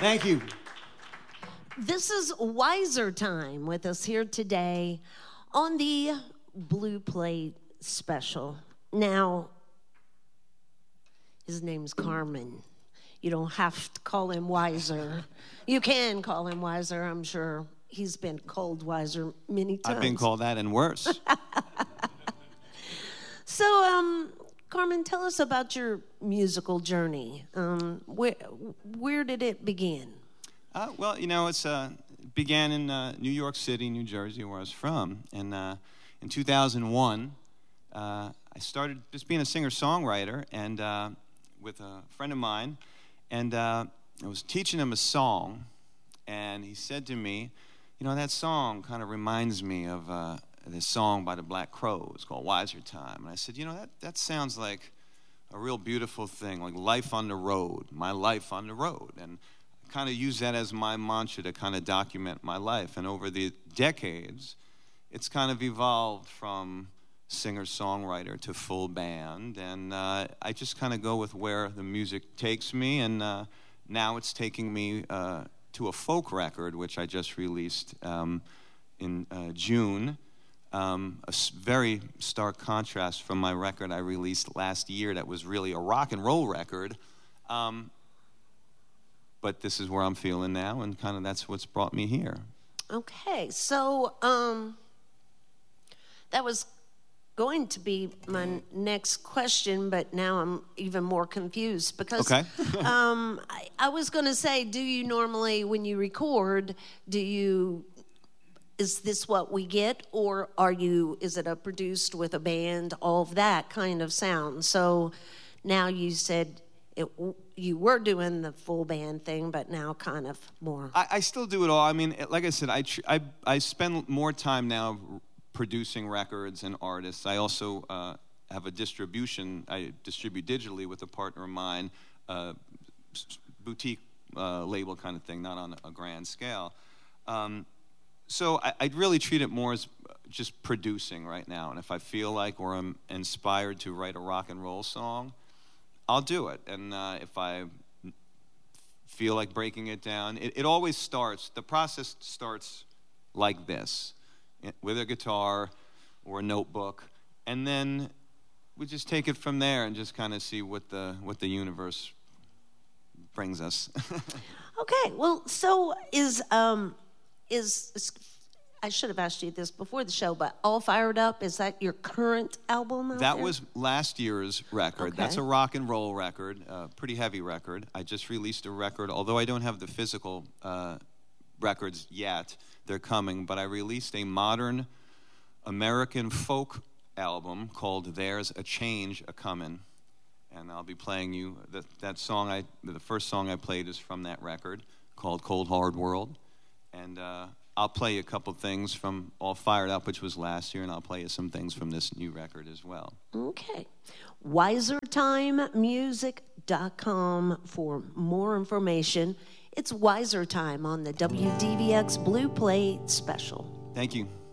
Thank you. This is Wiser Time with us here today on the Blue Plate Special. Now, his name's Carmen. You don't have to call him Wiser. You can call him Wiser, I'm sure. He's been called Wiser many times. I've been called that and worse. So, Carmen, tell us about your musical journey. Where did it begin? Well, you know, it began in New York City, New Jersey, where I was from. And in 2001, I started just being a singer-songwriter and with a friend of mine. And I was teaching him a song. And he said to me, you know, that song kind of reminds me of this song by the Black Crowes called Wiser Time. And I said, you know, that sounds like a real beautiful thing, like life on the road, my life on the road. And kind of use that as my mantra to kind of document my life. And over the decades, it's kind of evolved from singer-songwriter to full band. And I just kind of go with where the music takes me. And now it's taking me to a folk record, which I just released in June. Very stark contrast from my record I released last year that was really a rock and roll record. But this is where I'm feeling now, and kind of that's what's brought me here. Okay, so that was going to be my next question, but now I'm even more confused because okay. I was going to say, do you normally, when you record, is this what we get, or is it a produced with a band, all of that kind of sound? So now you said you were doing the full band thing, but now kind of more. I still do it all. I mean, like I said, I spend more time now producing records and artists. I also have a distribution. I distribute digitally with a partner of mine, boutique label kind of thing, not on a grand scale. So I'd really treat it more as just producing right now. And if I feel like or I'm inspired to write a rock and roll song, I'll do it. And if I feel like breaking it down, it always starts, the process starts like this, with a guitar or a notebook. And then we just take it from there and just kind of see what the universe brings us. Okay, well, so is I should have asked you this before the show, but All Fired Up, is that your current album out That there? was last year's record. Okay. That's a rock and roll record, pretty heavy record. I just released a record, although I don't have the physical records yet. They're coming, but I released a modern American folk album called There's a Change A-Comin'. And I'll be playing you that song. The first song I played is from that record called Cold Hard World. And I'll play you a couple things from All Fired Up, which was last year, and I'll play you some things from this new record as well. Okay. WiserTimeMusic.com for more information. It's Wiser Time on the WDVX Blue Plate Special. Thank you.